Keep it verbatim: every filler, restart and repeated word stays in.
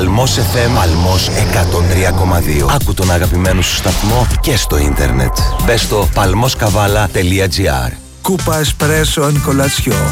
Παλμός εφ εμ, Παλμός εκατόν τρία κόμμα δύο. Άκου τον αγαπημένο σου σταθμό και στο ίντερνετ. Μπες στο παλμός καβάλα τελεία τζι άρ. Κούπα Εσπρέσο εν κολατσιό.